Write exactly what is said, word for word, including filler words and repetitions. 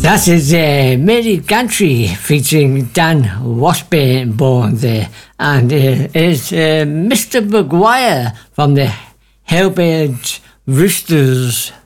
That is uh, Mary Gantry featuring Dan Washburn there, and uh, it's uh, Mister Maguire from the Hellbent Roosters.